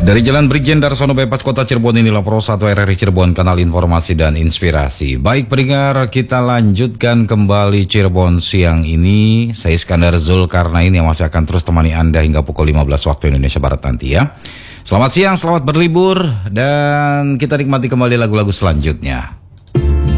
Dari Jalan Brigjen Darsono Bypass Kota Cirebon, inilah Pro 1 RRI Cirebon, kanal informasi dan inspirasi. Baik pendengar, kita lanjutkan kembali Cirebon siang ini. Saya Iskandar Zulkarnain yang masih akan terus temani Anda hingga pukul 15 waktu Indonesia Barat nanti ya. Selamat siang, selamat berlibur, dan kita nikmati kembali lagu-lagu selanjutnya.